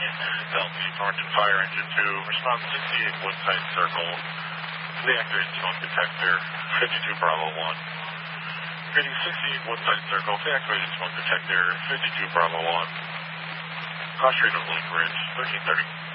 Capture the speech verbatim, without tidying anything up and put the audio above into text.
Delta Thornton Fire Engine two, response sixty-eight Woodside Circle, deactivate smoke detector, fifty-two Bravo one. Reading sixty-eight Woodside Circle, deactivated smoke detector, fifty-two Bravo one. Cross rate of Lake Ridge, thirteen thirty.